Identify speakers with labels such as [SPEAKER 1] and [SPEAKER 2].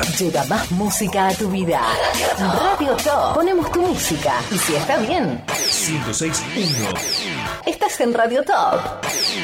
[SPEAKER 1] lleva más música a tu vida. Radio Top. Ponemos tu música. Y si está bien,
[SPEAKER 2] 106.1.
[SPEAKER 1] estás en Radio Top.